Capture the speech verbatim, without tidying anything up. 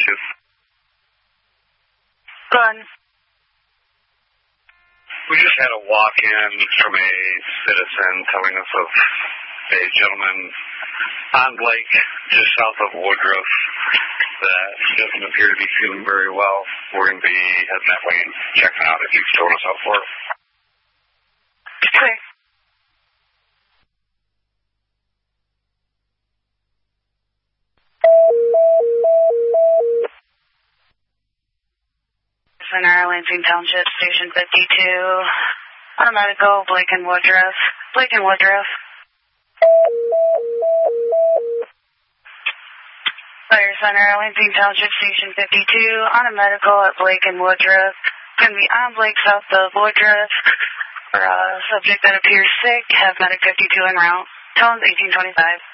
fifty-two. Go on. We just had a walk-in from a citizen telling us of a gentleman on Blake, just south of Woodruff, that doesn't appear to be feeling very well. We're going to be heading that way and checking out if you can throw us out for it. Okay. Center, Lansing Township, Station fifty-two. On a medical, Blake and Woodruff. Blake and Woodruff. Fire Center, Lansing Township, Station fifty-two. On a medical at Blake and Woodruff. Going to be on Blake, south of Woodruff. For a subject that appears sick, have medic fifty-two en route. Tones eighteen twenty-five.